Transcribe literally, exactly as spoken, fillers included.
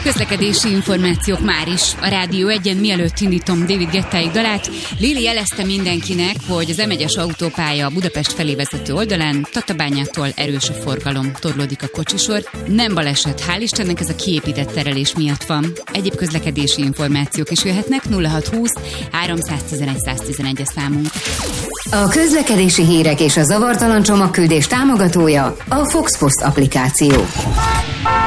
Közlekedési információk már is a Rádió egyen, mielőtt indítom David Gettáig dalát. Lili jelezte mindenkinek, hogy az em egyes autópálya a Budapest felé vezető oldalán Tatabányától erős a forgalom, torlódik a kocsisor. Nem baleset, hál' Istennek, ez a kiépített terelés miatt van. Egyéb közlekedési információk is jöhetnek, nulla hat húsz háromszáztizenegy száztizenegy a számunk. A közlekedési hírek és a zavartalan csomagküldés támogatója a Fox Post applikáció.